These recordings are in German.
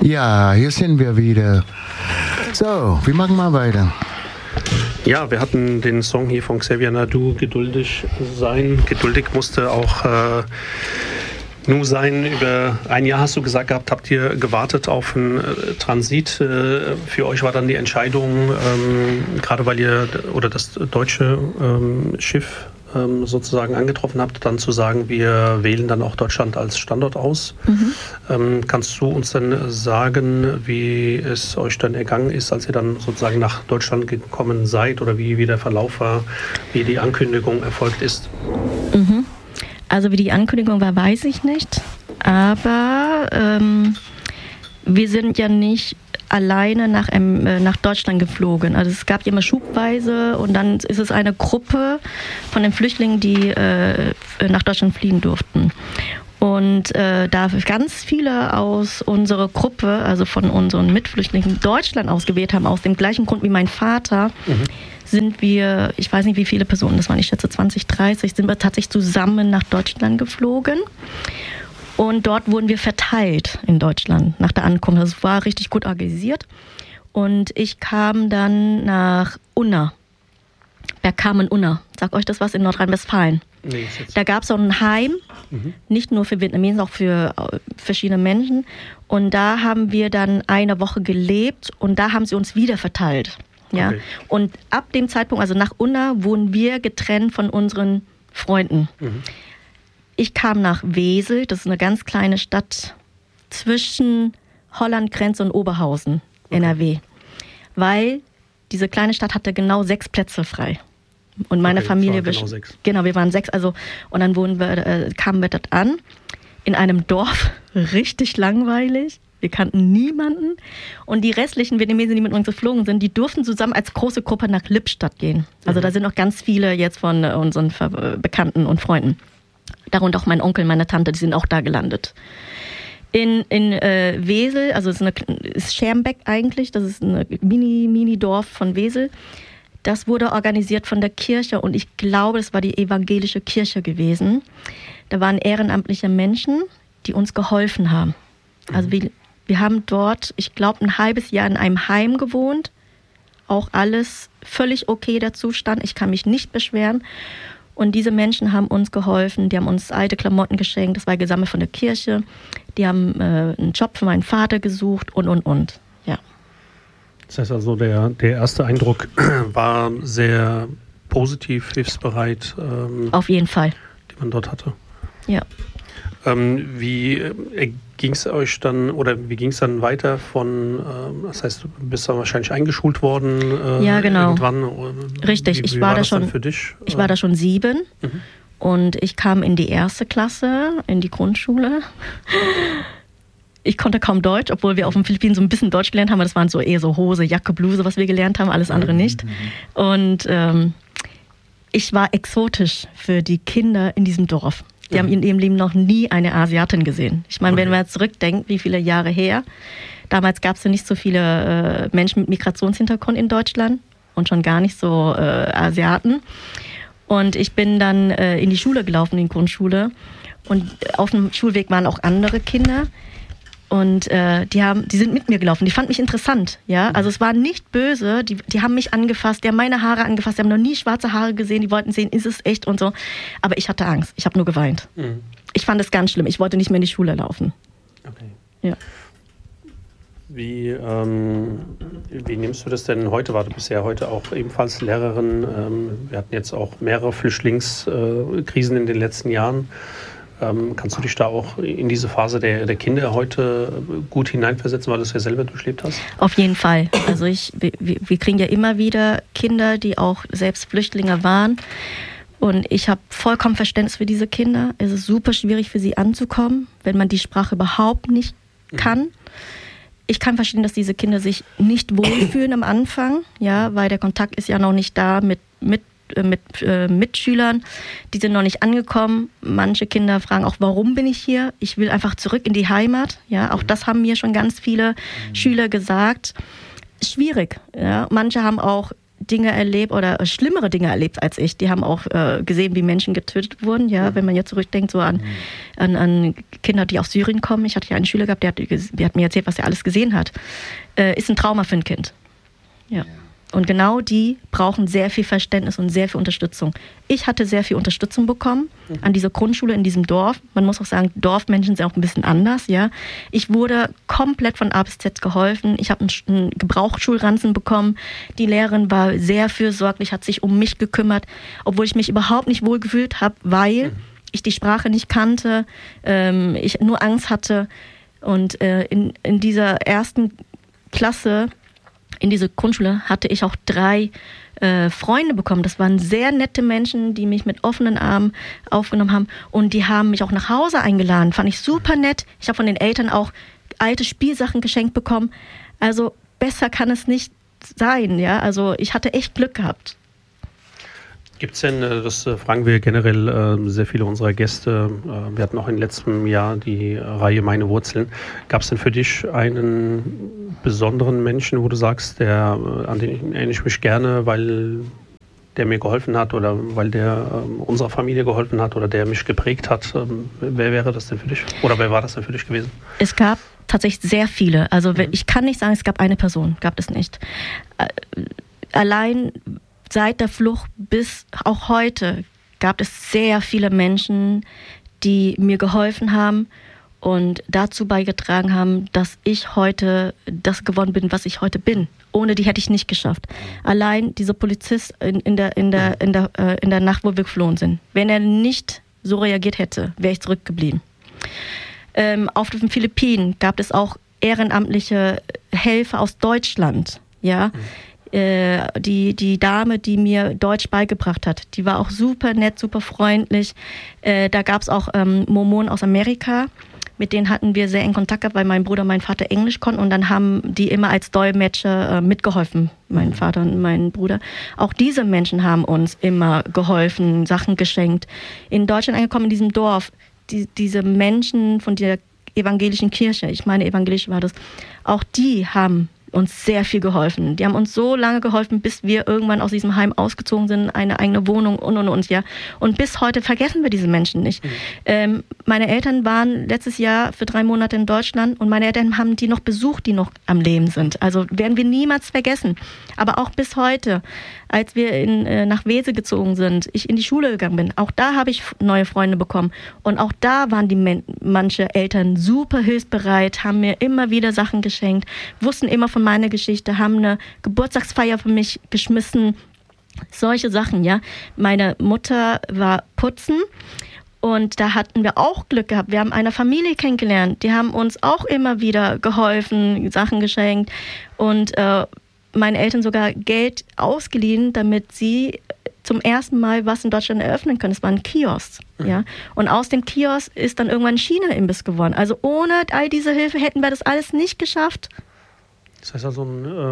Ja, hier sind wir wieder. So, wir machen mal weiter. Ja, wir hatten den Song hier von Xavier Naidu, Geduldig sein. Geduldig musste auch nur sein. Über ein Jahr hast du gesagt gehabt, habt ihr gewartet auf einen Transit. Für euch war dann die Entscheidung, gerade weil ihr oder das deutsche Schiff sozusagen angetroffen habt, dann zu sagen, wir wählen dann auch Deutschland als Standort aus. Kannst du uns dann sagen, wie es euch dann ergangen ist, als ihr dann sozusagen nach Deutschland gekommen seid oder wie der Verlauf war, wie die Ankündigung erfolgt ist? Also wie die Ankündigung war, weiß ich nicht. Aber wir sind ja nicht alleine nach Deutschland geflogen. Also es gab immer schubweise und dann ist es eine Gruppe von den Flüchtlingen, die nach Deutschland fliehen durften. Und da ganz viele aus unserer Gruppe, also von unseren Mitflüchtlingen, Deutschland ausgewählt haben, aus dem gleichen Grund wie mein Vater, sind wir, ich weiß nicht wie viele Personen, das waren ich schätze 20, 30, sind wir tatsächlich zusammen nach Deutschland geflogen. Und dort wurden wir verteilt in Deutschland nach der Ankunft. Das war richtig gut organisiert. Und ich kam dann nach Unna, Bergkamen-Unna. Sagt euch das was in Nordrhein-Westfalen? Nee, da gab es so ein Heim, nicht nur für Vietnamesen, auch für verschiedene Menschen. Und da haben wir dann eine Woche gelebt und da haben sie uns wieder verteilt. Ja? Okay. Und ab dem Zeitpunkt, also nach Unna, wurden wir getrennt von unseren Freunden. Ich kam nach Wesel, das ist eine ganz kleine Stadt zwischen Hollandgrenze und Oberhausen, NRW. Weil diese kleine Stadt hatte genau 6 Plätze frei. Und meine Familie... Genau 6. Genau, wir waren 6. Also, und dann kamen wir dort an, in einem Dorf, richtig langweilig. Wir kannten niemanden. Und die restlichen Vietnamesen, die mit uns geflogen sind, die durften zusammen als große Gruppe nach Lippstadt gehen. Also da sind noch ganz viele jetzt von unseren Bekannten und Freunden. Darunter auch mein Onkel, meine Tante, die sind auch da gelandet. In Wesel, also es ist Schermbeck eigentlich, das ist ein Mini-Dorf von Wesel. Das wurde organisiert von der Kirche und ich glaube, das war die evangelische Kirche gewesen. Da waren ehrenamtliche Menschen, die uns geholfen haben. Also wir haben dort, ich glaube, ein halbes Jahr in einem Heim gewohnt. Auch alles völlig okay, der Zustand. Ich kann mich nicht beschweren. Und diese Menschen haben uns geholfen, die haben uns alte Klamotten geschenkt, das war gesammelt von der Kirche. Die haben einen Job für meinen Vater gesucht und. Ja. Das heißt also, der erste Eindruck war sehr positiv, hilfsbereit. Auf jeden Fall. Die man dort hatte. Ja. Wie ging es euch dann, oder wie ging es dann weiter von, das heißt, du bist dann wahrscheinlich eingeschult worden? Ja, genau. Irgendwann. Richtig, wie war das dann für dich? Ich war da schon 7 und ich kam in die 1. Klasse, in die Grundschule. Ich konnte kaum Deutsch, obwohl wir auf den Philippinen so ein bisschen Deutsch gelernt haben, aber das waren so eher so Hose, Jacke, Bluse, was wir gelernt haben, alles andere nicht. Und ich war exotisch für die Kinder in diesem Dorf. Die haben in ihrem Leben noch nie eine Asiatin gesehen. Ich meine, wenn man zurückdenkt, wie viele Jahre her, damals gab es ja nicht so viele Menschen mit Migrationshintergrund in Deutschland und schon gar nicht so Asiaten. Und ich bin dann in die Schule gelaufen, in die Grundschule. Und auf dem Schulweg waren auch andere Kinder. Und die sind mit mir gelaufen. Die fanden mich interessant. Ja? Also es war nicht böse. Die haben mich angefasst, die haben meine Haare angefasst. Die haben noch nie schwarze Haare gesehen. Die wollten sehen, ist es echt und so. Aber ich hatte Angst. Ich habe nur geweint. Ich fand es ganz schlimm. Ich wollte nicht mehr in die Schule laufen. Okay. Ja. Wie nimmst du das denn heute wahr? Du bist ja heute auch ebenfalls Lehrerin. Wir hatten jetzt auch mehrere Flüchtlingskrisen in den letzten Jahren. Kannst du dich da auch in diese Phase der Kinder heute gut hineinversetzen, weil du es ja selber durchlebt hast? Auf jeden Fall. Also wir kriegen ja immer wieder Kinder, die auch selbst Flüchtlinge waren. Und ich habe vollkommen Verständnis für diese Kinder. Es ist super schwierig für sie anzukommen, wenn man die Sprache überhaupt nicht kann. Ich kann verstehen, dass diese Kinder sich nicht wohlfühlen am Anfang, ja, weil der Kontakt ist ja noch nicht da mit Mitschülern, die sind noch nicht angekommen. Manche Kinder fragen auch, warum bin ich hier? Ich will einfach zurück in die Heimat. Ja, auch das haben mir schon ganz viele Schüler gesagt. Schwierig. Ja. Manche haben auch Dinge erlebt oder schlimmere Dinge erlebt als ich. Die haben auch gesehen, wie Menschen getötet wurden. Ja, wenn man jetzt zurückdenkt so an Kinder, die aus Syrien kommen. Ich hatte ja einen Schüler gehabt, der hat mir erzählt, was er alles gesehen hat. Ist ein Trauma für ein Kind. Ja. Und genau die brauchen sehr viel Verständnis und sehr viel Unterstützung. Ich hatte sehr viel Unterstützung bekommen an dieser Grundschule in diesem Dorf. Man muss auch sagen, Dorfmenschen sind auch ein bisschen anders. Ja, ich wurde komplett von A bis Z geholfen. Ich habe einen Gebrauchsschulranzen bekommen. Die Lehrerin war sehr fürsorglich, hat sich um mich gekümmert, obwohl ich mich überhaupt nicht wohl gefühlt habe, weil ich die Sprache nicht kannte, ich nur Angst hatte. Und in dieser ersten Klasse, in dieser Grundschule, hatte ich auch 3 Freunde bekommen. Das waren sehr nette Menschen, die mich mit offenen Armen aufgenommen haben. Und die haben mich auch nach Hause eingeladen. Fand ich super nett. Ich habe von den Eltern auch alte Spielsachen geschenkt bekommen. Also besser kann es nicht sein. Ja? Also ich hatte echt Glück gehabt. Gibt es denn, das fragen wir generell sehr viele unserer Gäste, wir hatten auch im letzten Jahr die Reihe Meine Wurzeln. Gab es denn für dich einen besonderen Menschen, wo du sagst, an den erinnere ich mich gerne, weil der mir geholfen hat oder weil der unserer Familie geholfen hat oder der mich geprägt hat? Wer wäre das denn für dich? Oder wer war das denn für dich gewesen? Es gab tatsächlich sehr viele. Also ich kann nicht sagen, es gab eine Person, gab es nicht. Allein seit der Flucht bis auch heute gab es sehr viele Menschen, die mir geholfen haben und dazu beigetragen haben, dass ich heute das geworden bin, was ich heute bin. Ohne die hätte ich nicht geschafft. Allein dieser Polizist in der Nacht, wo wir geflohen sind. Wenn er nicht so reagiert hätte, wäre ich zurückgeblieben. Auf den Philippinen gab es auch ehrenamtliche Helfer aus Deutschland, ja. Die Dame, die mir Deutsch beigebracht hat, die war auch super nett, super freundlich. Da gab es auch Mormonen aus Amerika, mit denen hatten wir sehr eng Kontakt gehabt, weil mein Bruder und mein Vater Englisch konnten und dann haben die immer als Dolmetscher mitgeholfen, mein Vater und mein Bruder. Auch diese Menschen haben uns immer geholfen, Sachen geschenkt. In Deutschland angekommen, in diesem Dorf, diese Menschen von der evangelischen Kirche, ich meine evangelisch war das, auch die haben uns sehr viel geholfen. Die haben uns so lange geholfen, bis wir irgendwann aus diesem Heim ausgezogen sind, eine eigene Wohnung und, ja. Und bis heute vergessen wir diese Menschen nicht. Meine Eltern waren letztes Jahr für 3 Monate in Deutschland und meine Eltern haben die noch besucht, die noch am Leben sind. Also werden wir niemals vergessen. Aber auch bis heute, als wir nach Wesel gezogen sind, ich in die Schule gegangen bin, auch da habe ich neue Freunde bekommen. Und auch da waren manche Eltern super hilfsbereit, haben mir immer wieder Sachen geschenkt, wussten immer von meiner Geschichte, haben eine Geburtstagsfeier für mich geschmissen. Solche Sachen, ja. Meine Mutter war putzen und da hatten wir auch Glück gehabt. Wir haben eine Familie kennengelernt, die haben uns auch immer wieder geholfen, Sachen geschenkt und meine Eltern sogar Geld ausgeliehen, damit sie zum ersten Mal was in Deutschland eröffnen können. Es war ein Kiosk. Ja? Und aus dem Kiosk ist dann irgendwann ein China-Imbiss geworden. Also ohne all diese Hilfe hätten wir das alles nicht geschafft. Das heißt also,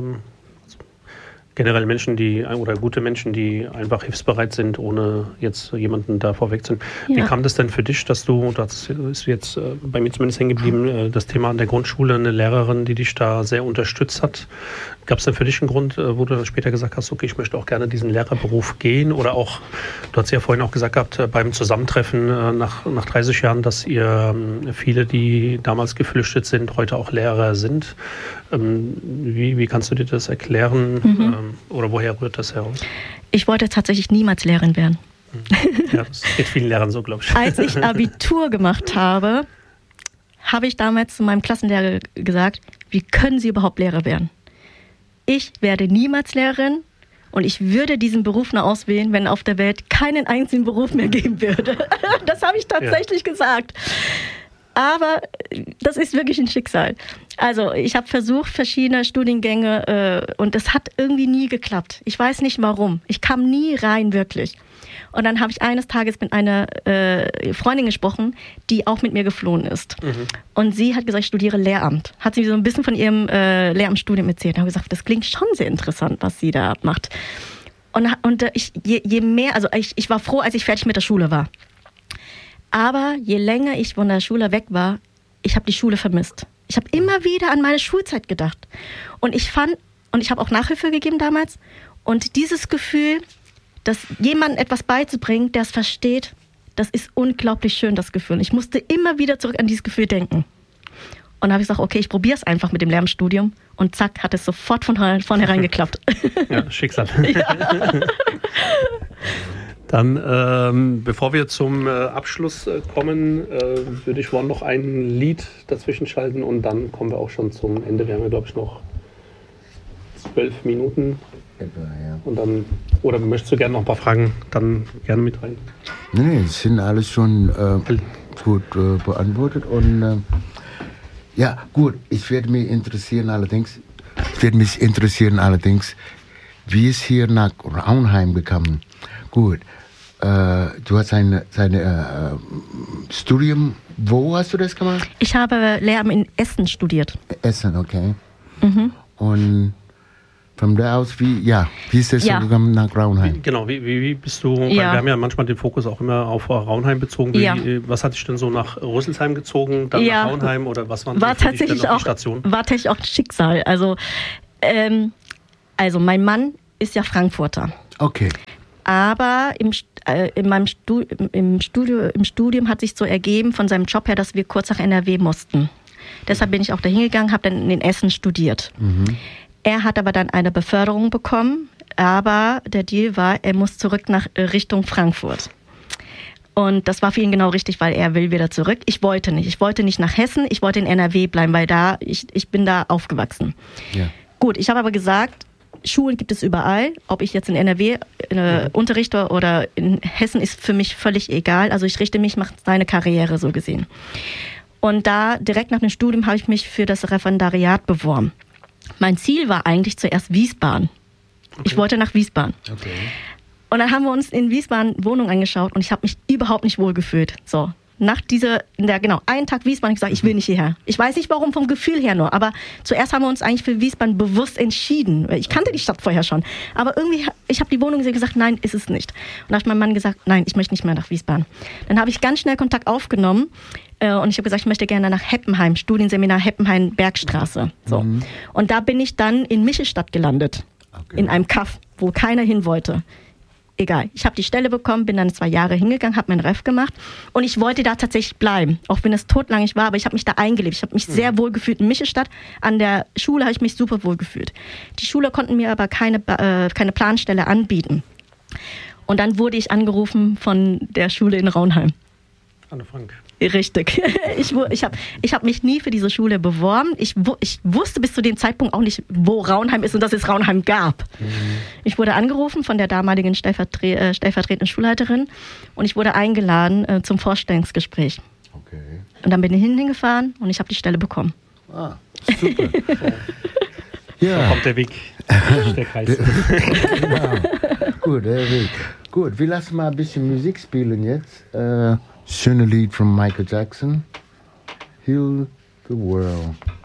generell Menschen, oder gute Menschen, die einfach hilfsbereit sind, ohne jetzt jemanden da vorweg zu. Ja. Wie kam das denn für dich, das ist jetzt bei mir zumindest hängen geblieben, das Thema an der Grundschule, eine Lehrerin, die dich da sehr unterstützt hat. Gab es denn für dich einen Grund, wo du dann später gesagt hast, okay, ich möchte auch gerne diesen Lehrerberuf gehen? Oder auch, du hast ja vorhin auch gesagt gehabt, beim Zusammentreffen nach 30 Jahren, dass ihr viele, die damals geflüchtet sind, heute auch Lehrer sind. Wie kannst du dir das erklären? Oder woher rührt das heraus? Ich wollte tatsächlich niemals Lehrerin werden. Ja, das geht vielen Lehrern so, glaube ich. Als ich Abitur gemacht habe, habe ich damals zu meinem Klassenlehrer gesagt, wie können Sie überhaupt Lehrer werden? Ich werde niemals Lehrerin und ich würde diesen Beruf nur auswählen, wenn auf der Welt keinen einzigen Beruf mehr geben würde. Das habe ich tatsächlich gesagt. Aber das ist wirklich ein Schicksal. Also ich habe versucht, verschiedene Studiengänge und das hat irgendwie nie geklappt. Ich weiß nicht warum. Ich kam nie rein, wirklich. Und dann habe ich eines Tages mit einer Freundin gesprochen, die auch mit mir geflohen ist. Und sie hat gesagt, ich studiere Lehramt. Hat sie so ein bisschen von ihrem Lehramtsstudium erzählt. Ich habe gesagt, das klingt schon sehr interessant, was sie da macht. Und je mehr, also ich war froh, als ich fertig mit der Schule war. Aber je länger ich von der Schule weg war, ich habe die Schule vermisst. Ich habe immer wieder an meine Schulzeit gedacht. Und ich habe auch Nachhilfe gegeben damals. Und dieses Gefühl, dass jemandem etwas beizubringen, der es versteht, das ist unglaublich schön, das Gefühl. Ich musste immer wieder zurück an dieses Gefühl denken. Und dann habe ich gesagt, okay, ich probiere es einfach mit dem Lehramtsstudium. Und zack, hat es sofort von vornherein geklappt. Ja, Schicksal. Ja. Dann, bevor wir zum Abschluss kommen, würde ich wohl noch ein Lied dazwischen schalten und dann kommen wir auch schon zum Ende. Wir haben ja, glaube ich, noch 12 Minuten. Ja. Und dann, oder möchtest du gerne noch ein paar Fragen dann gerne mit rein? Nee, es sind alles schon gut beantwortet. Und ja, gut, ich werde mich interessieren allerdings, wie es hier nach Raunheim gekommen. Gut, du hast seine Studium, wo hast du das gemacht? Ich habe Lehramt in Essen studiert. Essen, okay. Mhm. Und von da aus, wie ist das so gekommen nach Raunheim? Genau, wie bist du, weil wir haben ja manchmal den Fokus auch immer auf Raunheim bezogen. Was hat dich denn so nach Rüsselsheim gezogen, dann nach Raunheim oder was waren war für dich tatsächlich denn noch auch, die Stationen? War tatsächlich auch ein Schicksal. Also mein Mann ist ja Frankfurter. Okay. Aber im Studium hat sich so ergeben von seinem Job her, dass wir kurz nach NRW mussten. Deshalb bin ich auch dahin gegangen, habe dann in Essen studiert. Mhm. Er hat aber dann eine Beförderung bekommen, aber der Deal war, er muss zurück nach Richtung Frankfurt. Und das war für ihn genau richtig, weil er will wieder zurück. Ich wollte nicht. Ich wollte nicht nach Hessen, ich wollte in NRW bleiben, weil ich bin da aufgewachsen. Ja. Gut, ich habe aber gesagt, Schulen gibt es überall. Ob ich jetzt in NRW unterrichte oder in Hessen, ist für mich völlig egal. Also ich richte mich nach seiner Karriere so gesehen. Und da direkt nach dem Studium habe ich mich für das Referendariat beworben. Mein Ziel war eigentlich zuerst Wiesbaden. Okay. Ich wollte nach Wiesbaden. Okay. Und dann haben wir uns in Wiesbaden Wohnung angeschaut und ich habe mich überhaupt nicht wohl gefühlt. So, nach einen Tag Wiesbaden, habe ich gesagt, ich will nicht hierher. Ich weiß nicht warum, vom Gefühl her nur, aber zuerst haben wir uns eigentlich für Wiesbaden bewusst entschieden. Ich kannte die Stadt vorher schon, aber irgendwie, ich habe die Wohnung gesehen und gesagt, nein, ist es nicht. Und dann hat mein Mann gesagt, nein, ich möchte nicht mehr nach Wiesbaden. Dann habe ich ganz schnell Kontakt aufgenommen und ich habe gesagt, ich möchte gerne nach Heppenheim, Studienseminar Heppenheim, Bergstraße. So. Mhm. Und da bin ich dann in Michelstadt gelandet, in einem Kaff, wo keiner hin wollte. Egal, ich habe die Stelle bekommen, bin dann 2 Jahre hingegangen, habe meinen Ref gemacht und ich wollte da tatsächlich bleiben, auch wenn es totlangig war, aber ich habe mich da eingelebt. Ich habe mich sehr wohl gefühlt in Michelstadt. An der Schule habe ich mich super wohl gefühlt. Die Schule konnten mir aber keine Planstelle anbieten. Und dann wurde ich angerufen von der Schule in Raunheim. Anne Frank. Richtig. Ich hab mich nie für diese Schule beworben. Ich wusste bis zu dem Zeitpunkt auch nicht, wo Raunheim ist und dass es Raunheim gab. Mhm. Ich wurde angerufen von der damaligen stellvertretenden Schulleiterin und ich wurde eingeladen zum Vorstellungsgespräch. Okay. Und dann bin ich hingefahren und ich habe die Stelle bekommen. Ah, super. Ja. So kommt der Weg. Der Kreis. Genau. Gut, der Weg. Gut, wir lassen mal ein bisschen Musik spielen jetzt. Schöne Lied von Michael Jackson. Heal the World.